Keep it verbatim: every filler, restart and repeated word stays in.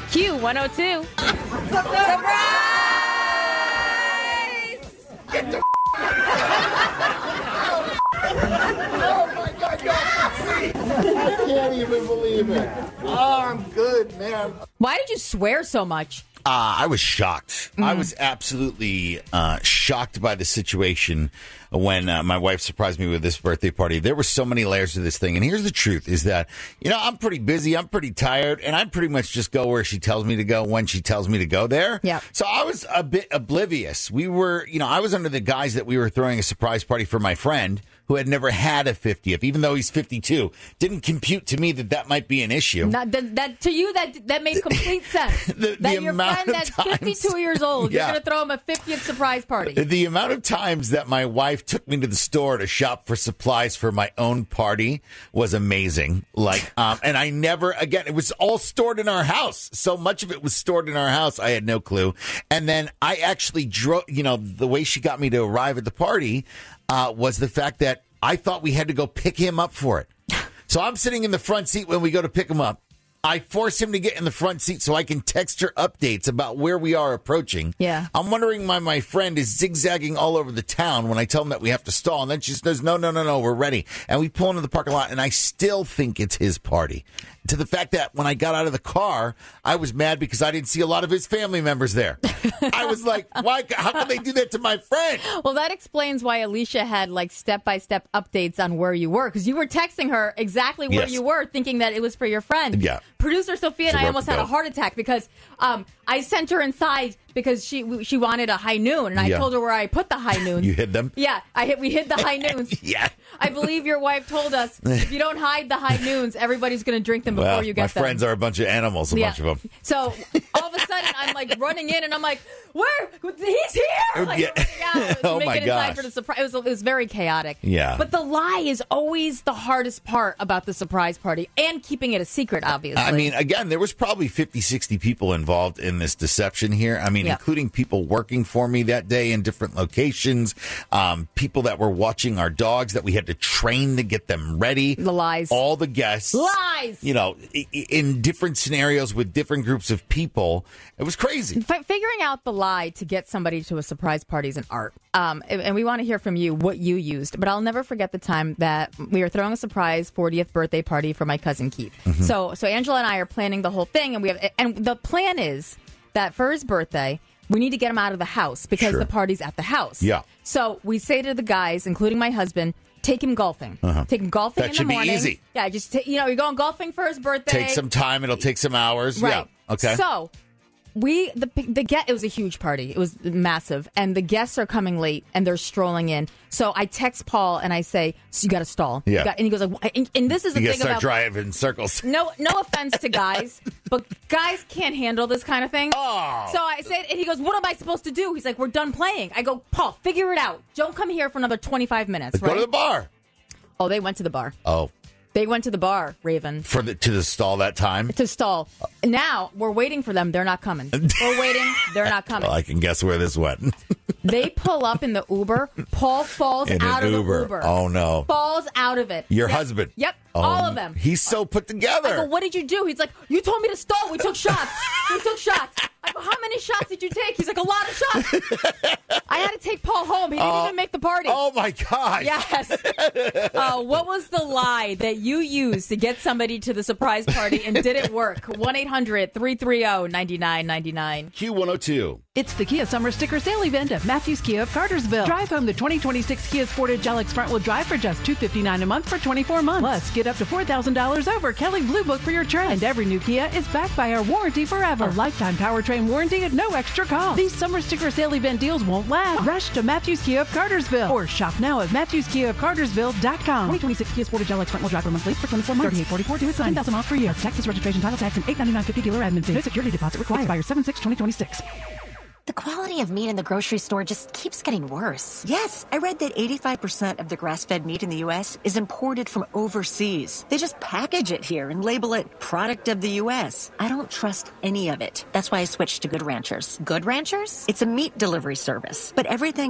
Q one oh two. Surprise! Get the oh my God, you're I can't even believe it. Oh, I'm good, man. Why did you swear so much? Uh, I was shocked. Mm-hmm. I was absolutely uh, shocked by the situation when uh, my wife surprised me with this birthday party. There were so many layers to this thing. And here's the truth is that, you know, I'm pretty busy. I'm pretty tired. And I pretty much just go where she tells me to go when she tells me to go there. Yeah. So I was a bit oblivious. We were, you know, I was under the guise that we were throwing a surprise party for my friend who had never had a fiftieth, even though he's fifty-two. Didn't compute to me that that might be an issue. Not, that, that to you, that that made complete sense. the, that the your amount friend of that's times, fifty-two years old, yeah. you're going to throw him a fiftieth surprise party. The amount of times that my wife took me to the store to shop for supplies for my own party was amazing. Like, um, and I never, again, it was all stored in our house. So much of it was stored in our house. I had no clue. And then I actually drove, you know, the way she got me to arrive at the party uh, was the fact that I thought we had to go pick him up for it. So I'm sitting in the front seat when we go to pick him up. I force him to get in the front seat so I can text her updates about where we are approaching. Yeah. I'm wondering why my friend is zigzagging all over the town when I tell him that we have to stall. And then she says, no, no, no, no, we're ready. And we pull into the parking lot, and I still think it's his party. To the fact that when I got out of the car, I was mad because I didn't see a lot of his family members there. I was like, why? How can they do that to my friend? Well, that explains why Alicia had like step-by-step updates on where you were, because you were texting her exactly where Yes. you were, thinking that it was for your friend. Yeah. Producer Sophia and So I we're almost had a both- heart attack because um, I sent her inside because she she wanted a high noon, and I Yeah. told her where I put the high noons. You hid them? Yeah, I hid, we hid the high noons. Yeah. I believe your wife told us if you don't hide the high noons, everybody's going to drink them before Well, you get my them. friends are a bunch of animals, a Yeah. bunch of them. So all of a sudden, I'm like running in, and I'm like, "Where? He's here!" Like, Yeah. running out to Oh, make my it inside gosh. for the surprise. It was, it was very chaotic. Yeah. But the lie is always the hardest part about the surprise party, and keeping it a secret, obviously. I mean, again, there was probably fifty, sixty people involved in this deception here. I mean, Yep. including people working for me that day in different locations, um, people that were watching our dogs that we had to train to get them ready. The lies. All the guests. Lies. You know, i- i- in different scenarios with different groups of people. It was crazy. F- figuring out the lie to get somebody to a surprise party is an art. Um, and, and we want to hear from you what you used. But I'll never forget the time that we were throwing a surprise fortieth birthday party for my cousin Keith. Mm-hmm. So, so Angela and I are planning the whole thing, and we have, and the plan is that for his birthday, we need to get him out of the house because Sure. the party's at the house. Yeah. So we say to the guys, including my husband, take him golfing. Uh-huh. Take him golfing That in should the be morning. easy. Yeah, just ta- you know, you're going golfing for his birthday. Take some time. It'll take some hours. Right. Yeah. Okay. So we the the get it was a huge party. It was massive, and the guests are coming late, and they're strolling in. So I text Paul and I say, "So you got to stall." You Yeah. got- and he goes like, and, and "This is the you thing gotta start about driving in circles. no no offense to guys, but guys can't handle this kind of thing." Oh. So I said, and he goes, "What am I supposed to do?" He's like, "We're done playing." I go, "Paul, figure it out. Don't come here for another twenty-five minutes." Go Right? to the bar. Oh, they went to the bar. Oh, They went to the bar, Raven. for the to the stall that time. To stall. Now we're waiting for them. They're not coming. We're waiting. They're not coming. Well, I can guess where this went. They pull up in the Uber. Paul falls In an out of Uber. the Uber. Oh, no. Falls out of it. Your Yep. husband. Yep. Oh, all of them. He's so put I together. go, what did you do? He's like, you told me to stall. We took shots. We took shots. I go, how many shots did you take? He's like, a lot of shots. I had to take Paul home. He didn't Uh, even make the party. Oh, my gosh. Yes. Uh, what was the lie that you used to get somebody to the surprise party and did it work? one eight hundred three three zero nine nine nine nine. Q one oh two. It's the Kia Summer Sticker Sale Event at Matthews Kia of Cartersville. Drive home the twenty twenty-six Kia Sportage L X front-wheel drive for just two hundred fifty-nine dollars a month for twenty-four months. Plus, get up to four thousand dollars over Kelly Blue Book for your trip. And every new Kia is backed by our warranty forever. A lifetime powertrain warranty at no extra cost. These Summer Sticker Sale Event deals won't last. Rush to Matthews Kia of Cartersville or shop now at matthews kia of cartersville dot com. twenty twenty-six Kia Sportage L X front-wheel drive per month lease for twenty-four months. thirty-eight forty-four due at sign. ten thousand miles per year. Texas registration title tax and eight ninety-nine fifty dealer admin fee. No security deposit required. Expires seven six twenty twenty-six. The quality of meat in the grocery store just keeps getting worse. Yes, I read that eighty-five percent of the grass-fed meat in the U S is imported from overseas. They just package it here and label it product of the U S. I don't trust any of it. That's why I switched to Good Ranchers. Good Ranchers? It's a meat delivery service, but everything